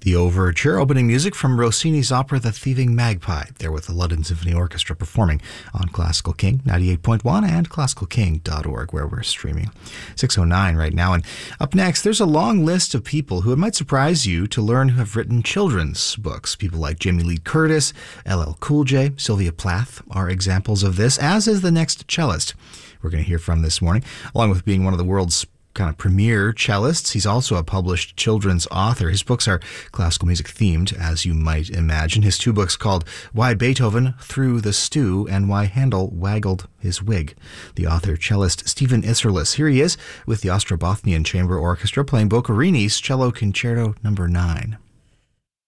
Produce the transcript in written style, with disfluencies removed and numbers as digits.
The overture, opening music from Rossini's opera The Thieving Magpie, there with the London Symphony Orchestra performing on Classical King 98.1 and classicalking.org, where we're streaming. 6:09 right now. And up next, there's a long list of people who it might surprise you to learn who have written children's books. People like Jamie Lee Curtis, LL Cool J, Sylvia Plath are examples of this, as is the next cellist we're going to hear from this morning. Along with being one of the world's kind of premier cellists, he's also a published children's author. His books are classical music themed, as you might imagine. His two books called Why Beethoven Threw the Stew and Why Handel Waggled His Wig. The author, cellist Stephen Isserlis. Here he is with the Ostrobothnian Chamber Orchestra playing Boccherini's Cello Concerto No. 9.